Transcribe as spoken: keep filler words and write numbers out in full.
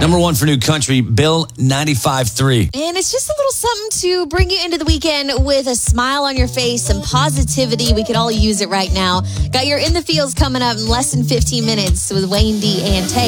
Number one for new country, Bill ninety-five three. And it's just a little something to bring you into the weekend with a smile on your face, some positivity. We could all use it right now. Got your In the Fields coming up in less than fifteen minutes with Wayne D and Tay.